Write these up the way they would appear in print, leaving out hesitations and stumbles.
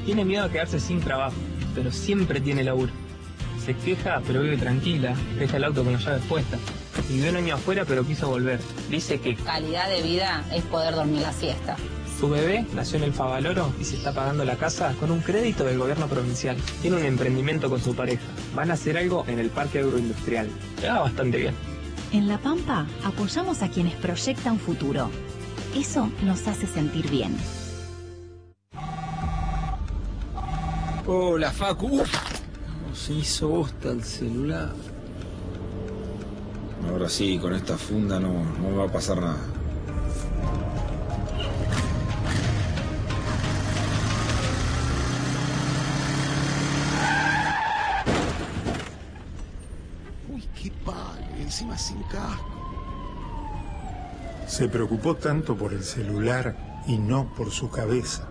Tiene miedo a quedarse sin trabajo, pero siempre tiene laburo. Se queja, pero vive tranquila. Deja el auto con las llaves puestas. Vivió un año afuera, pero quiso volver. Dice que calidad de vida es poder dormir la siesta. Su bebé nació en el Favaloro y se está pagando la casa con un crédito del gobierno provincial. Tiene un emprendimiento con su pareja. Van a hacer algo en el parque agroindustrial. Le va bastante bien. En La Pampa apoyamos a quienes proyectan futuro. Eso nos hace sentir bien. Hola, Facu. Se hizo bosta el celular. Ahora sí, con esta funda no me va a pasar nada. Uy, qué palo, encima sin casco. Se preocupó tanto por el celular y no por su cabeza.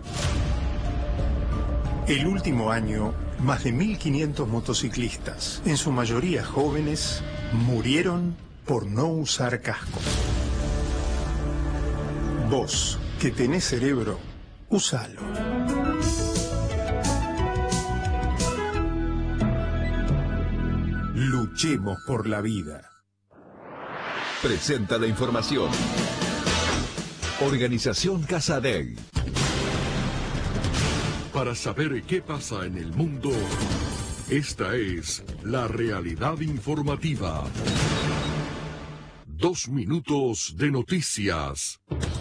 El último año, más de 1.500 motociclistas, en su mayoría jóvenes, murieron por no usar casco. Vos, que tenés cerebro, úsalo. Luchemos por la vida. Presenta la información. Organización Casadei. Para saber qué pasa en el mundo, esta es la realidad informativa. 2 minutos de noticias.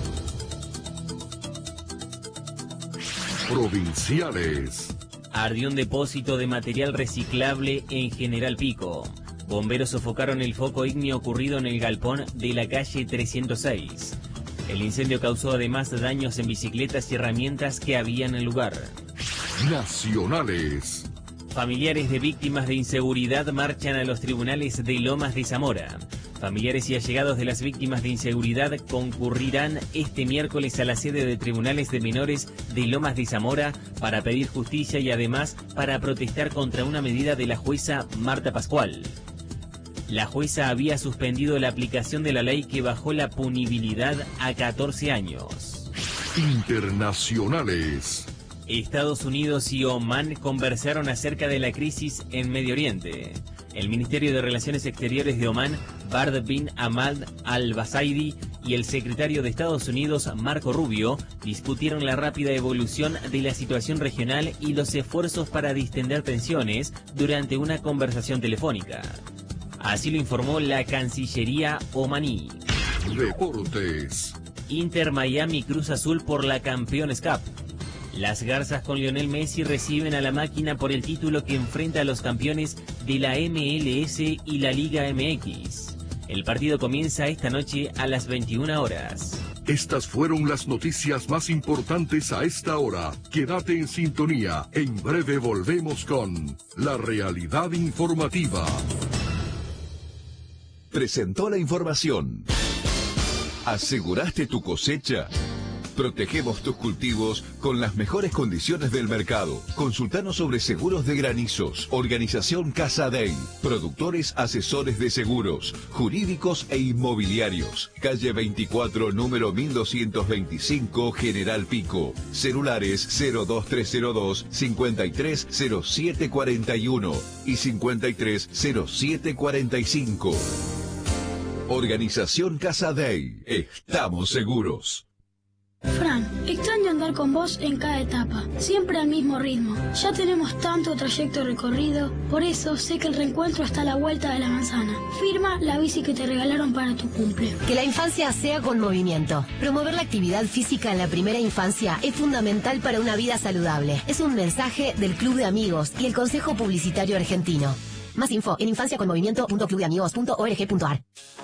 Provinciales. Ardió un depósito de material reciclable en General Pico. Bomberos sofocaron el foco ígneo ocurrido en el galpón de la calle 306. El incendio causó además daños en bicicletas y herramientas que había en el lugar. Nacionales. Familiares de víctimas de inseguridad marchan a los tribunales de Lomas de Zamora. Familiares y allegados de las víctimas de inseguridad concurrirán este miércoles a la sede de tribunales de menores de Lomas de Zamora para pedir justicia y además para protestar contra una medida de la jueza Marta Pascual. La jueza había suspendido la aplicación de la ley que bajó la punibilidad a 14 años. Internacionales. Estados Unidos y Omán conversaron acerca de la crisis en Medio Oriente. El Ministerio de Relaciones Exteriores de Omán, Bard bin Ahmad al-Basaidi, y el secretario de Estados Unidos, Marco Rubio, discutieron la rápida evolución de la situación regional y los esfuerzos para distender tensiones durante una conversación telefónica. Así lo informó la Cancillería omaní. Deportes. Inter Miami Cruz Azul por la Campeones Cup. Las Garzas con Lionel Messi reciben a la máquina por el título que enfrenta a los campeones de la MLS y la Liga MX. El partido comienza esta noche a las 21 horas. Estas fueron las noticias más importantes a esta hora. Quédate en sintonía. En breve volvemos con la realidad informativa. Presentó la información. ¿Aseguraste tu cosecha? Protegemos tus cultivos con las mejores condiciones del mercado. Consultanos sobre seguros de granizos. Organización Casadei. Productores asesores de seguros, jurídicos e inmobiliarios. Calle 24, número 1225, General Pico. Celulares 02302 530741 y 530745. Organización Casadei. Estamos seguros. Fran, extraño andar con vos en cada etapa, siempre al mismo ritmo. Ya tenemos tanto trayecto recorrido, por eso sé que el reencuentro está a la vuelta de la manzana. Firma la bici que te regalaron para tu cumple. Que la infancia sea con movimiento. Promover la actividad física en la primera infancia es fundamental para una vida saludable. Es un mensaje del Club de Amigos y el Consejo Publicitario Argentino. Más info en infanciaconmovimiento.clubdeamigos.org.ar.